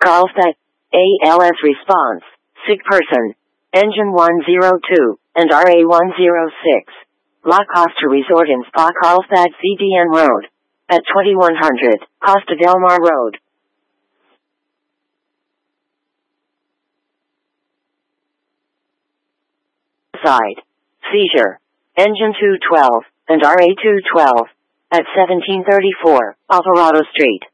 Carlsbad, ALS response, sick person, engine 102, and RA 106. La Costa Resort in Spa Carlsbad CDN Road. At 2100, Costa Del Mar Road. Side. Seizure. Engine 212, and RA 212. At 1734, Alvarado Street.